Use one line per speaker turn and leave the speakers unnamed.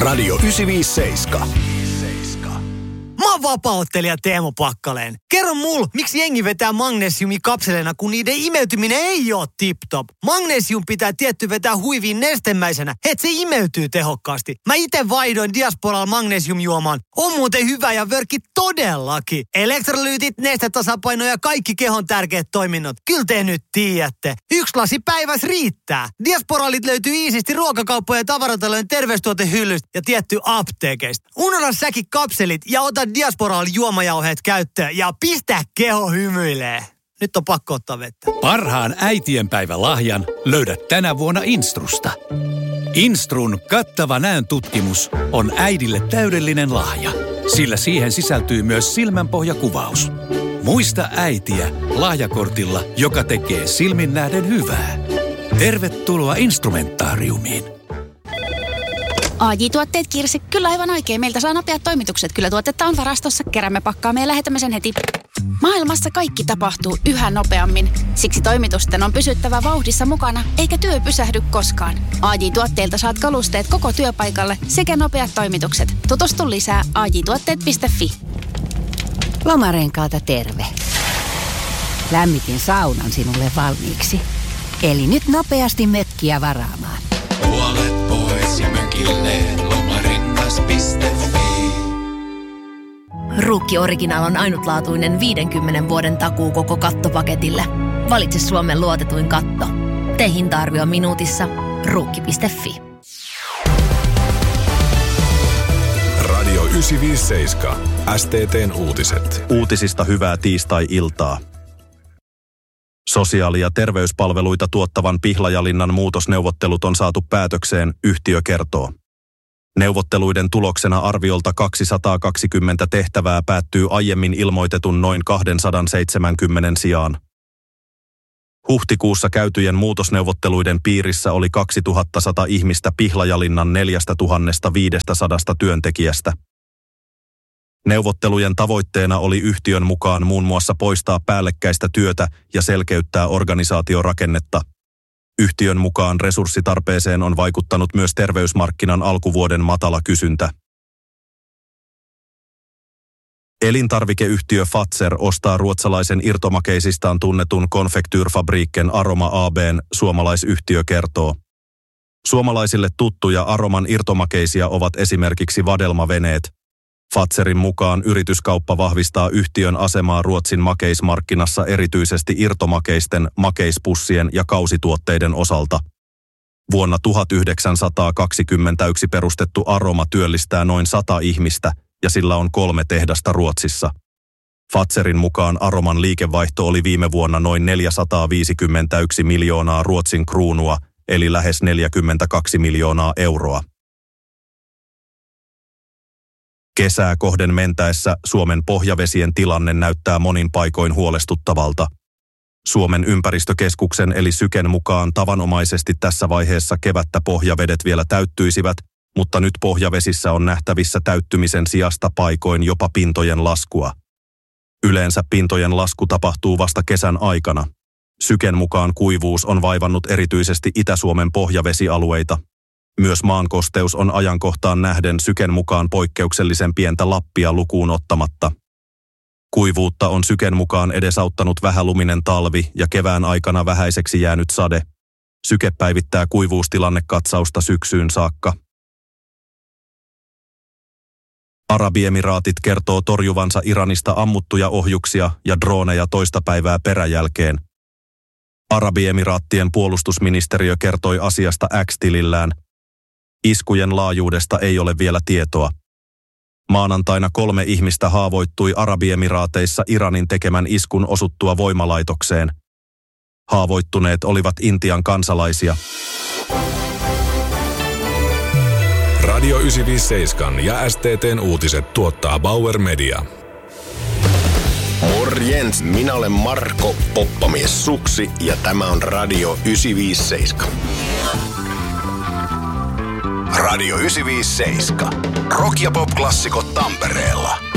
Radio 957.
Mä oon vapaa-ottelija Teemu Pakkaleen. Kerro mulle, miksi jengi vetää magnesiumikapseleina, kun niiden imeytyminen ei oo tip-top. Magnesium pitää tietty vetää huiviin nestemäisenä, et se imeytyy tehokkaasti. Mä ite vaihdoin Diasporalla magnesiumjuomaan. On muuten hyvä ja vörkki todellakin. Elektrolyytit, nestetasapaino ja kaikki kehon tärkeät toiminnot. Kyllä te nyt tiedätte. 1 lasi päivässä riittää. Diasporalit löytyy iisisti ruokakauppojen ja tavaratalojen terveystuotehyllystä ja tietty apteekeista. Unohda säkin kapselit ja ota Diasporal juomajauheet käyttöön ja pistä keho hymyilee. Nyt on pakko ottaa vettä.
Parhaan äitienpäivälahjan löydät tänä vuonna Instrusta. Instrun kattava näöntutkimus on äidille täydellinen lahja, sillä siihen sisältyy myös silmänpohjakuvaus. Muista äitiä lahjakortilla, joka tekee silmin nähden hyvää. Tervetuloa Instrumentaariumiin.
AJ-tuotteet Kirsi, kyllä aivan oikein. Meiltä saa nopeat toimitukset. Kyllä tuotetta on varastossa. Keräämme, pakkaamme ja lähetämme sen heti. Maailmassa kaikki tapahtuu yhä nopeammin. Siksi toimitusten on pysyttävä vauhdissa mukana, eikä työ pysähdy koskaan. AJ-tuotteilta saat kalusteet koko työpaikalle sekä nopeat toimitukset. Tutustu lisää ajtuotteet.fi.
Lomarenkaalta terve. Lämmitin saunan sinulle valmiiksi. Eli nyt nopeasti mökkiä varaamaan.
Puolet pois ja mökille lomarengas.fi.
Ruukki Original on ainutlaatuinen 50 vuoden takuu koko kattopaketille. Valitse Suomen luotetuin katto. Tee hinta-arvio minuutissa. Ruukki.fi.
Radio 957. STT:n uutiset.
Uutisista hyvää tiistai-iltaa. Sosiaali- ja terveyspalveluita tuottavan Pihlajalinnan muutosneuvottelut on saatu päätökseen, yhtiö kertoo. Neuvotteluiden tuloksena arviolta 220 tehtävää päättyy aiemmin ilmoitetun noin 270 sijaan. Huhtikuussa käytyjen muutosneuvotteluiden piirissä oli 2100 ihmistä Pihlajalinnan 4500 työntekijästä. Neuvottelujen tavoitteena oli yhtiön mukaan muun muassa poistaa päällekkäistä työtä ja selkeyttää organisaatiorakennetta. Yhtiön mukaan resurssitarpeeseen on vaikuttanut myös terveysmarkkinan alkuvuoden matala kysyntä. Elintarvikeyhtiö Fazer ostaa ruotsalaisen irtomakeisistaan tunnetun Konfektyrfabriken Aroma AB:n, suomalaisyhtiö kertoo. Suomalaisille tuttuja Aroman irtomakeisia ovat esimerkiksi vadelmaveneet. Fazerin mukaan yrityskauppa vahvistaa yhtiön asemaa Ruotsin makeismarkkinassa erityisesti irtomakeisten, makeispussien ja kausituotteiden osalta. Vuonna 1921 perustettu Aroma työllistää noin 100 ihmistä ja sillä on 3 tehdasta Ruotsissa. Fazerin mukaan Aroman liikevaihto oli viime vuonna noin 451 miljoonaa Ruotsin kruunua, eli lähes 42 miljoonaa euroa. Kesää kohden mentäessä Suomen pohjavesien tilanne näyttää monin paikoin huolestuttavalta. Suomen ympäristökeskuksen eli Syken mukaan tavanomaisesti tässä vaiheessa kevättä pohjavedet vielä täyttyisivät, mutta nyt pohjavesissä on nähtävissä täyttymisen sijasta paikoin jopa pintojen laskua. Yleensä pintojen lasku tapahtuu vasta kesän aikana. Syken mukaan kuivuus on vaivannut erityisesti Itä-Suomen pohjavesialueita. Myös maankosteus on ajankohtaan nähden Syken mukaan poikkeuksellisen pientä Lappia lukuun ottamatta. Kuivuutta on Syken mukaan edesauttanut vähäluminen talvi ja kevään aikana vähäiseksi jäänyt sade. Syke päivittää kuivuustilannekatsausta syksyyn saakka. Arabiemiraatit kertoo torjuvansa Iranista ammuttuja ohjuksia ja drooneja toista päivää peräjälkeen. Arabiemiraattien puolustusministeriö kertoi asiasta X-tilillään. Iskujen laajuudesta ei ole vielä tietoa. Maanantaina 3 ihmistä haavoittui Arabiemiraateissa Iranin tekemän iskun osuttua voimalaitokseen. Haavoittuneet olivat Intian kansalaisia.
Radio 957 ja STT:n uutiset tuottaa Bauer Media.
Morjens, minä olen Marko Poppamies Suksi ja tämä on Radio 957. Radio 957. Rock- ja pop-klassikot Tampereella.